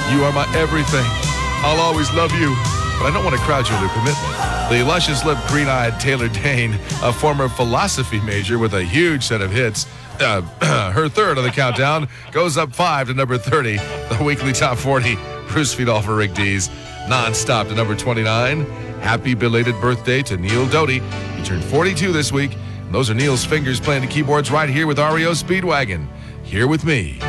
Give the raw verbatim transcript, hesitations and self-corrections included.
You are my everything. I'll always love you, but I don't want to crowd you into commitment. The luscious lipped, green-eyed Taylor Dayne, a former philosophy major with a huge set of hits, uh, her third on the countdown, goes up five to number thirty. The weekly top forty, Bruce Fiedolfer, Rick Dees, non-stop to number twenty-nine. Happy belated birthday to Neil Doty. He turned forty-two this week. And those are Neil's fingers playing the keyboards right here with R E O Speedwagon. Here with me.